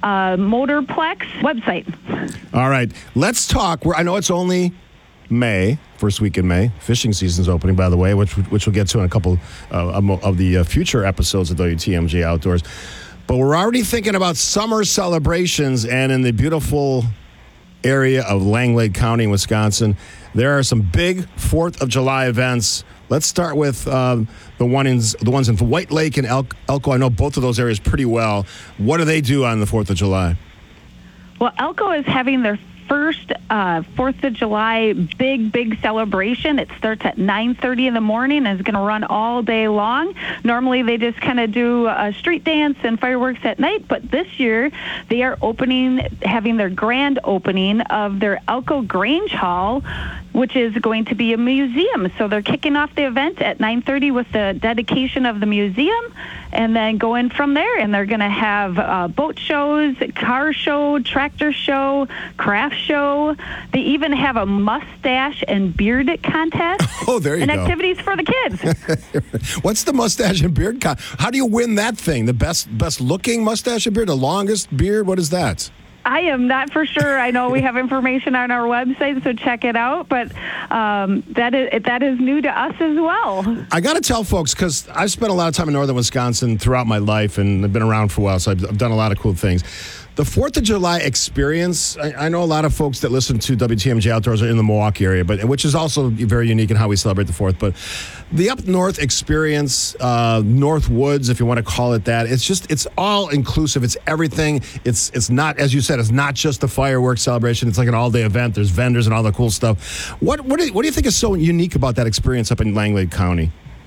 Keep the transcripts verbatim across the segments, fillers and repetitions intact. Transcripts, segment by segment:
uh, Motorplex website. All right. Let's talk. We're, I know it's only May, first week in May. Fishing season's opening, by the way, which which we'll get to in a couple uh, of the uh, future episodes of W T M J Outdoors. But we're already thinking about summer celebrations, and in the beautiful area of Lang Lake County, Wisconsin, there are some big fourth of July events. Let's start with um, the one in the ones in White Lake and El- Elko. I know both of those areas pretty well. What do they do on the fourth of July? Well, Elko is having their first uh, fourth of July big, big celebration. It starts at nine thirty in the morning and is going to run all day long. Normally, they just kind of do a street dance and fireworks at night, but this year they are opening, having their grand opening of their Elko Grange Hall, which is going to be a museum. So they're kicking off the event at nine thirty with the dedication of the museum, and then going from there. And they're going to have uh, boat shows, car show, tractor show, craft show. They even have a mustache and beard contest. Oh, there you and go. And activities for the kids. What's the mustache and beard con- How do you win that thing? The best, best looking mustache and beard? The longest beard? What is that? I am not for sure. I know we have information on our website, so check it out. But um, that is that is new to us as well. I got to tell folks, because I've spent a lot of time in northern Wisconsin throughout my life, and I've been around for a while, so I've, I've done a lot of cool things. The fourth of July experience, I, I know a lot of folks that listen to W T M J Outdoors are in the Milwaukee area, but which is also very unique in how we celebrate the fourth. But the up north experience, uh, North Woods, if you want to call it that, it's just, it's all inclusive. It's everything. It's it's not, as you said, it's not just a fireworks celebration. It's like an all-day event. There's vendors and all the cool stuff. What what do, what do you think is so unique about that experience up in Lang Lake County?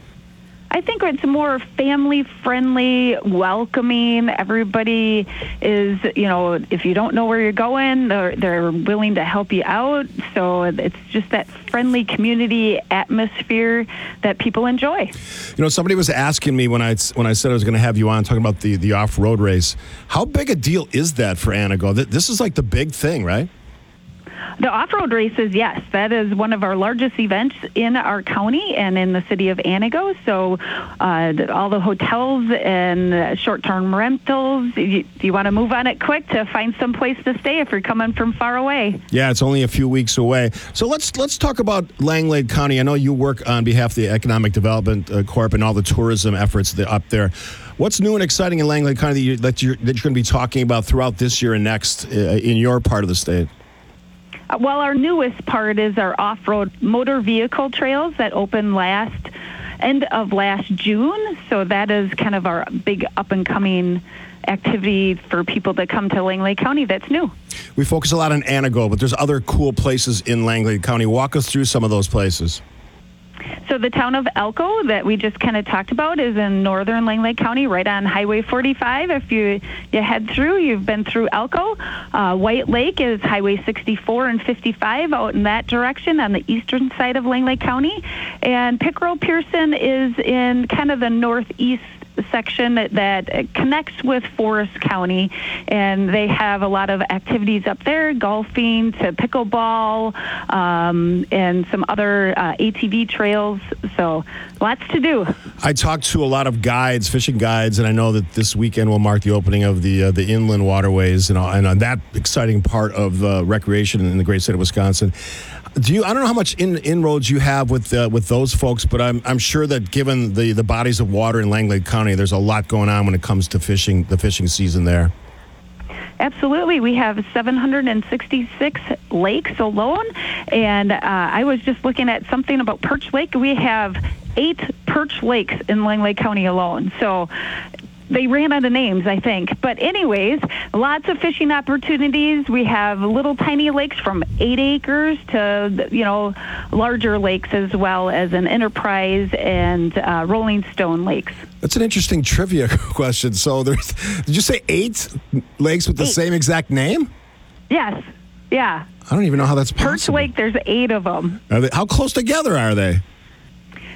I think it's more family-friendly, welcoming. Everybody is, you know, if you don't know where you're going, they're, they're willing to help you out. So it's just that friendly community atmosphere that people enjoy. You know, somebody was asking me when I when I said I was going to have you on talking about the, the off-road race. How big a deal is that for Antigo? This is like the big thing, right? The off-road races, yes, that is one of our largest events in our county and in the city of Antigo. So uh, all the hotels and short-term rentals, you, you want to move on it quick to find some place to stay if you're coming from far away. Yeah, it's only a few weeks away. So let's let's talk about Lang Lake County. I know you work on behalf of the Economic Development uh, Corp and all the tourism efforts that up there. What's new and exciting in Lang Lake County that you're, that you're, that you're going to be talking about throughout this year and next uh, in your part of the state? Well, our newest part is our off-road motor vehicle trails that opened last end of last June. So that is kind of our big up-and-coming activity for people that come to Lang Lake County that's new. We focus a lot on Antigo, but there's other cool places in Lang Lake County. Walk us through some of those places. So the town of Elko that we just kind of talked about is in northern Lang Lake County, right on Highway forty-five. If you, you head through, you've been through Elko. Uh, White Lake is Highway sixty-four and fifty-five out in that direction on the eastern side of Lang Lake County. And Pickerel Pearson is in kind of the northeast section that, that connects with Forest County, and they have a lot of activities up there, golfing to pickleball, um, and some other uh, A T V trails. So lots to do. I talked to a lot of guides, fishing guides, and I know that this weekend will mark the opening of the uh, the inland waterways and, and on that exciting part of uh, recreation in the great state of Wisconsin. Do you? I don't know how much in, inroads you have with uh, with those folks, but I'm I'm sure that given the, the bodies of water in Lang Lake County, there's a lot going on when it comes to fishing, the fishing season there. Absolutely. We have seven hundred sixty-six lakes alone, and uh, I was just looking at something about Perch Lake. We have eight perch lakes in Lang Lake County alone. So they ran out of names, I think. But anyways, lots of fishing opportunities. We have little tiny lakes from eight acres to, you know, larger lakes as well as an Enterprise and uh, Rolling Stone lakes. That's an interesting trivia question. So there's, did you say eight lakes with the eight. same exact name? Yes. Yeah. I don't even know how that's possible. Perch Lake, there's eight of them. Are they, how close together are they?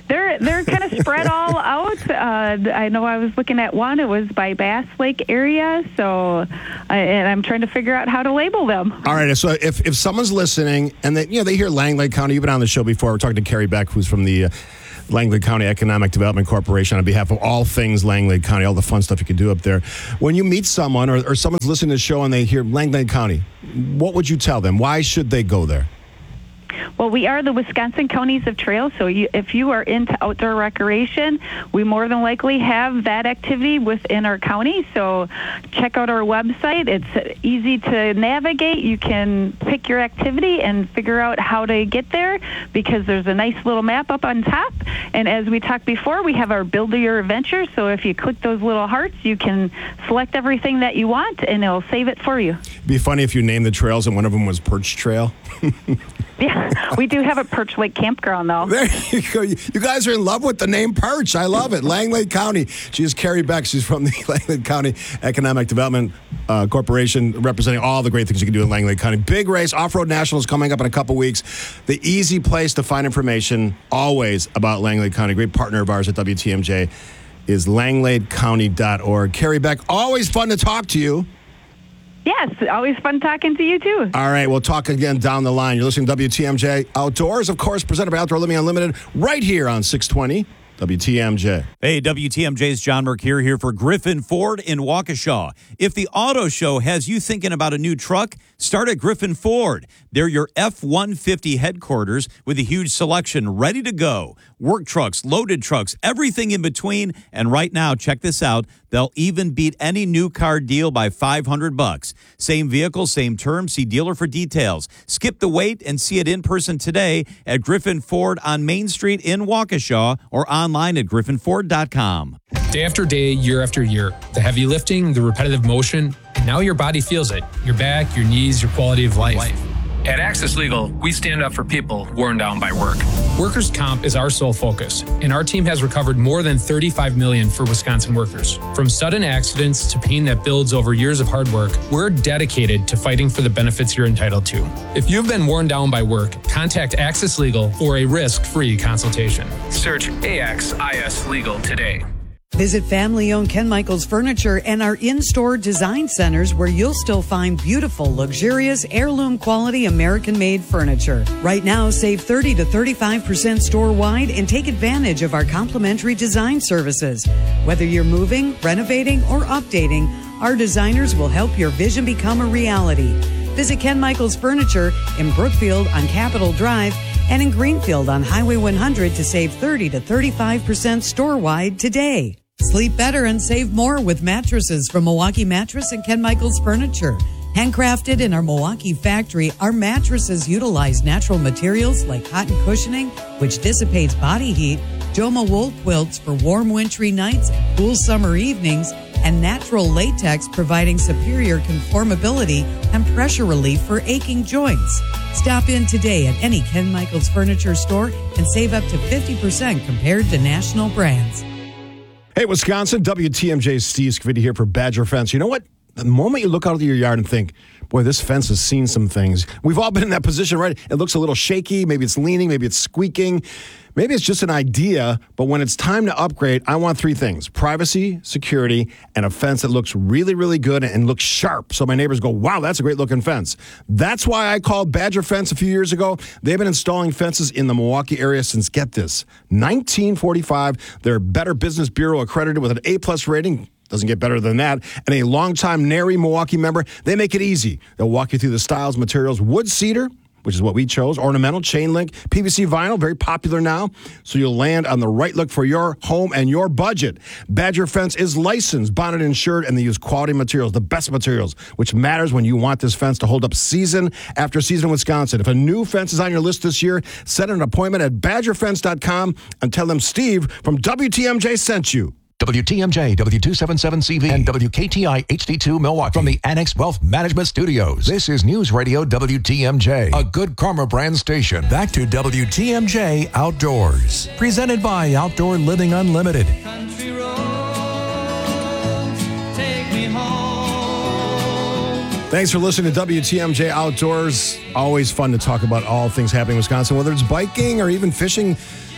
They're they're kind of spread all out. Uh, I know I was looking at one. It was by Bass Lake area. So, uh, and I'm trying to figure out how to label them. All right. So if, if someone's listening and they, you know, they hear Langley County, you've been on the show before. We're talking to Carrie Beck, who's from the uh, Langley County Economic Development Corporation, on behalf of all things Langley County, all the fun stuff you can do up there. When you meet someone or, or someone's listening to the show and they hear Langley County, what would you tell them? Why should they go there? Well, we are the Wisconsin Counties of Trails, so you, if you are into outdoor recreation, we more than likely have that activity within our county. So check out our website. It's easy to navigate. You can pick your activity and figure out how to get there because there's a nice little map up on top. And as we talked before, we have our Build Your Adventure. So if you click those little hearts, you can select everything that you want, and it'll save it for you. It'd be funny if you named the trails and one of them was Perch Trail. Yeah, we do have a Perch Lake campground, though. There you go. You guys are in love with the name Perch. I love it. Langley County. She is Carrie Beck. She's from the Langley County Economic Development uh, Corporation, representing all the great things you can do in Langley County. Big race, Off-Road Nationals coming up in a couple weeks. The easy place to find information always about Langley County. Great partner of ours at W T M J is langley county dot org. Carrie Beck, always fun to talk to you. Yes, always fun talking to you, too. All right, we'll talk again down the line. You're listening to W T M J Outdoors, of course, presented by Outdoor Living Unlimited, right here on six twenty W T M J. Hey, W T M J's John Mercure here for Griffin Ford in Waukesha. If the auto show has you thinking about a new truck, start at Griffin Ford. They're your F one fifty headquarters with a huge selection ready to go. Work trucks, loaded trucks, everything in between. And right now, check this out. They'll even beat any new car deal by five hundred bucks. Same vehicle, same terms. See dealer for details. Skip the wait and see it in person today at Griffin Ford on Main Street in Waukesha or online at griffin ford dot com. Day after day, year after year, the heavy lifting, the repetitive motion, and now your body feels it. Your back, your knees, your quality of life. life. At Access Legal, we stand up for people worn down by work. Workers' comp is our sole focus, and our team has recovered more than thirty-five million dollars for Wisconsin workers. From sudden accidents to pain that builds over years of hard work, we're dedicated to fighting for the benefits you're entitled to. If you've been worn down by work, contact Access Legal for a risk-free consultation. Search A X I S Legal today. Visit family-owned Ken Michaels Furniture and our in-store design centers where you'll still find beautiful, luxurious, heirloom-quality American-made furniture. Right now, save thirty to thirty-five percent store-wide and take advantage of our complimentary design services. Whether you're moving, renovating, or updating, our designers will help your vision become a reality. Visit Ken Michaels Furniture in Brookfield on Capitol Drive and in Greenfield on Highway one hundred to save thirty to thirty-five percent store-wide today. Sleep better and save more with mattresses from Milwaukee Mattress and Ken Michaels Furniture. Handcrafted in our Milwaukee factory, our mattresses utilize natural materials like cotton cushioning, which dissipates body heat, Joma wool quilts for warm wintry nights and cool summer evenings, and natural latex providing superior conformability and pressure relief for aching joints. Stop in today at any Ken Michaels Furniture store and save up to fifty percent compared to national brands. Hey, Wisconsin, W T M J's Steve Scavidi here for Badger Fence. You know what? The moment you look out of your yard and think, boy, this fence has seen some things. We've all been in that position, right? It looks a little shaky. Maybe it's leaning. Maybe it's squeaking. Maybe it's just an idea. But when it's time to upgrade, I want three things: privacy, security, and a fence that looks really, really good and looks sharp. So my neighbors go, wow, that's a great looking fence. That's why I called Badger Fence a few years ago. They've been installing fences in the Milwaukee area since, get this, nineteen forty-five. They're Better Business Bureau accredited with an A-plus rating. Doesn't get better than that. And a longtime Nary Milwaukee member. They make it easy. They'll walk you through the styles, materials, wood cedar, which is what we chose, ornamental, chain link, P V C vinyl, very popular now. So you'll land on the right look for your home and your budget. Badger Fence is licensed, bonded, insured, and they use quality materials, the best materials, which matters when you want this fence to hold up season after season in Wisconsin. If a new fence is on your list this year, set an appointment at badger fence dot com and tell them Steve from W T M J sent you. W T M J, W two seventy-seven C V, and W K T I H D two Milwaukee from the Annex Wealth Management Studios. This is News Radio W T M J, a Good Karma brand station. Back to W T M J Outdoors, presented by Outdoor Living Unlimited. Country roads, take me home. Thanks for listening to W T M J Outdoors. Always fun to talk about all things happening in Wisconsin, whether it's biking or even fishing.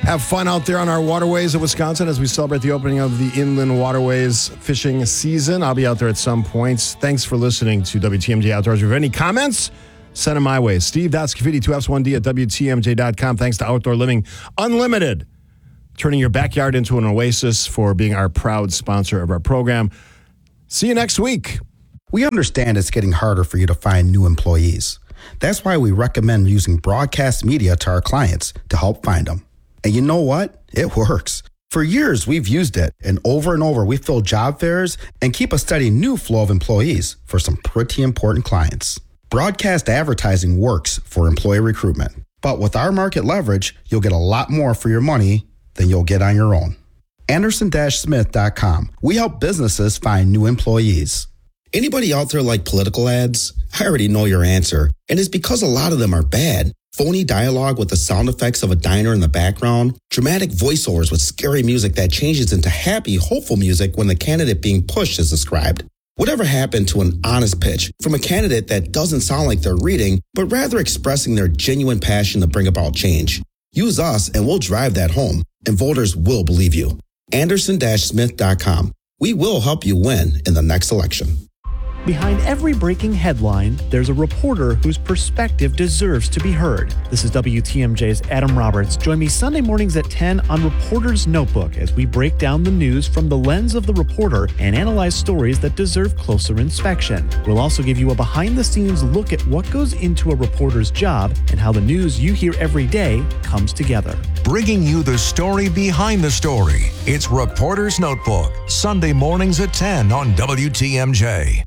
Have fun out there on our waterways of Wisconsin as we celebrate the opening of the Inland Waterways fishing season. I'll be out there at some points. Thanks for listening to W T M J Outdoors. If you have any comments, send them my way. Steve Scafidi, two F's one D at W T M J dot com. Thanks to Outdoor Living Unlimited, turning your backyard into an oasis, for being our proud sponsor of our program. See you next week. We understand it's getting harder for you to find new employees. That's why we recommend using broadcast media to our clients to help find them. And you know what? It works. For years, we've used it, and over and over, we fill job fairs and keep a steady new flow of employees for some pretty important clients. Broadcast advertising works for employee recruitment. But with our market leverage, you'll get a lot more for your money than you'll get on your own. Anderson Smith dot com. We help businesses find new employees. Anybody out there like political ads? I already know your answer, and it's because a lot of them are bad. Phony dialogue with the sound effects of a diner in the background, dramatic voiceovers with scary music that changes into happy, hopeful music when the candidate being pushed is described. Whatever happened to an honest pitch from a candidate that doesn't sound like they're reading, but rather expressing their genuine passion to bring about change? Use us and we'll drive that home, and voters will believe you. Anderson Smith dot com. We will help you win in the next election. Behind every breaking headline, there's a reporter whose perspective deserves to be heard. This is W T M J's Adam Roberts. Join me Sunday mornings at ten on Reporter's Notebook as we break down the news from the lens of the reporter and analyze stories that deserve closer inspection. We'll also give you a behind-the-scenes look at what goes into a reporter's job and how the news you hear every day comes together. Bringing you the story behind the story. It's Reporter's Notebook, Sunday mornings at ten on W T M J.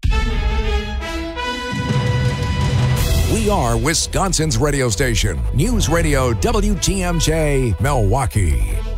We are Wisconsin's radio station, News Radio W T M J, Milwaukee.